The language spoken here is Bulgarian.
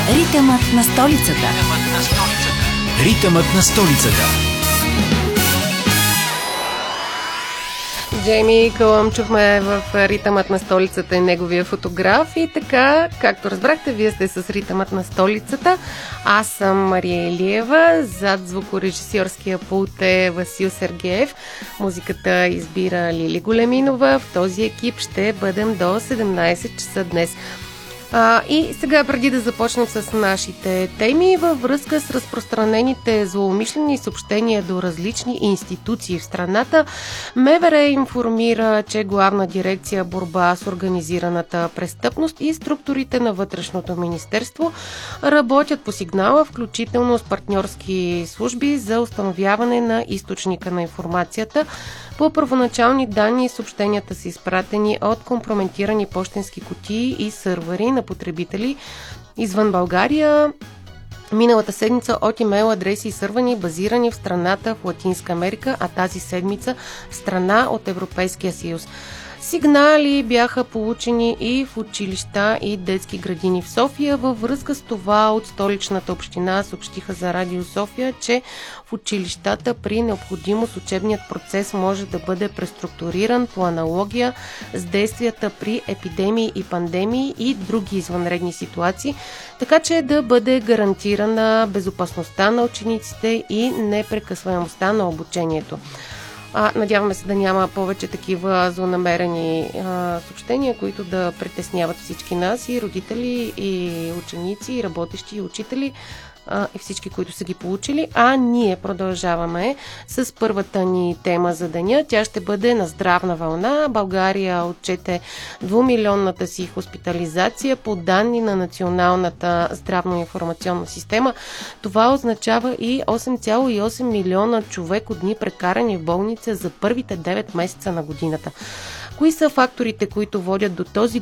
Ритъмът на столицата. Ритъмът на столицата. Джейми Кълъм чухме в Ритъмът на столицата и неговия фотограф. И така, както разбрахте, вие сте с Ритъмът на столицата. Аз съм Мария Илиева. Зад звукорежисьорския пулт е Васил Сергеев. Музиката избира Лили Големинова. В този екип ще бъдем до 17 часа днес. И сега, преди да започнем с нашите теми, във връзка с разпространените злоумишлени съобщения до различни институции в страната, МВР информира, че Главна дирекция борба с организираната престъпност и структурите на Вътрешното министерство работят по сигнала, включително с партньорски служби за установяване на източника на информацията. По първоначални данни съобщенията са изпратени от компрометирани пощенски кутии и сървъри на потребители извън България. Миналата седмица от имейл адреси и сървъри, базирани в страната в Латинска Америка, а тази седмица в страна от Европейския съюз. Сигнали бяха получени и в училища и детски градини в София. Във връзка с това от столичната община съобщиха за Радио София, че в училищата при необходимост учебният процес може да бъде преструктуриран по аналогия с действията при епидемии и пандемии и други извънредни ситуации, така че да бъде гарантирана безопасността на учениците и непрекъсваемостта на обучението. Надяваме се да няма повече такива злонамерени съобщения, които да притесняват всички нас, и родители, и ученици, и работещи, и учители, и всички, които са ги получили. А ние продължаваме с първата ни тема за деня. Тя ще бъде на здравна вълна. България отчете 2-милионната си хоспитализация по данни на Националната здравно-информационна система. Това означава и 8,8 милиона човекодни прекарани в болница за първите 9 месеца на годината. Кои са факторите, които водят до този